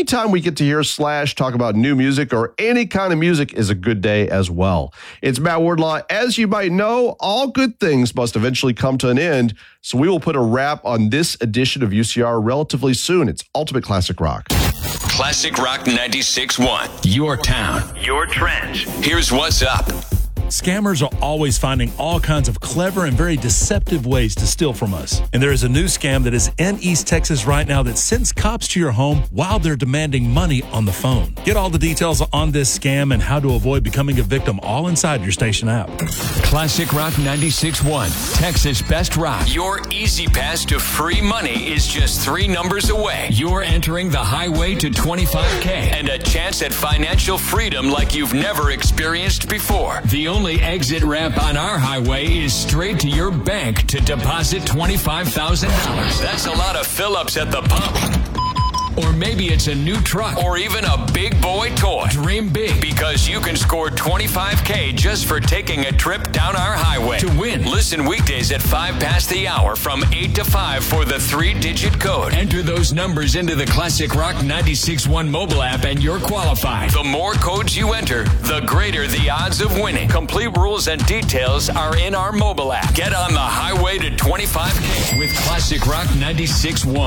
anytime we get to hear Slash talk about new music or any kind of music is a good day as well. It's Matt Wardlaw. As you might know, all good things must eventually come to an end, so we will put a wrap on this edition of UCR relatively soon. It's Ultimate Classic Rock. Classic Rock 96.1. Your town. Your trends. Here's what's up. Scammers are always finding all kinds of clever and very deceptive ways to steal from us. And there is a new scam that is in East Texas right now that sends cops to your home while they're demanding money on the phone. Get all the details on this scam and how to avoid becoming a victim all inside your station app. Classic Rock 96.1. Texas Best Rock. Your easy pass to free money is just 3 numbers away. You're entering the highway to 25K and a chance at financial freedom like you've never experienced before. The only exit ramp on our highway is straight to your bank to deposit $25,000. That's a lot of fill-ups at the pump. Or maybe it's a new truck. Or even a big boy toy. Dream big, because you can score $25K just for taking a trip down our highway. To win, listen weekdays at 5 past the hour from 8 to 5 for the 3-digit code. Enter those numbers into the Classic Rock 96.1 mobile app and you're qualified. The more codes you enter, the greater the odds of winning. Complete rules and details are in our mobile app. Get on the highway to 25K with Classic Rock 96.1.